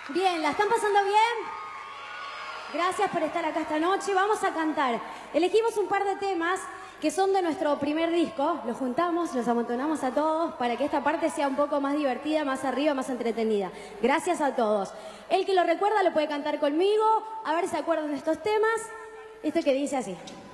Bien, ¿la están pasando bien? Gracias por estar acá esta noche. Vamos a cantar. Elegimos un par de temas que son de nuestro primer disco. Los juntamos, los amontonamos a todos para que esta parte sea un poco más divertida, más arriba, más entretenida. Gracias a todos. El que lo recuerda lo puede cantar conmigo. A ver si se acuerdan de estos temas. Esto que dice así.